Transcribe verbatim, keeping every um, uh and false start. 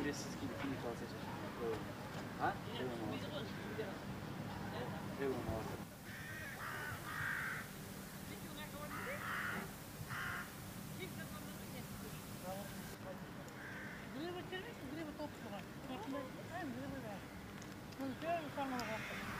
ingressos que infinito você já ficou. Ah? Eu não. Eu não. Грибы червяк, грибы толстого. Грибы, грибы, да. Ну, первый самый лучший.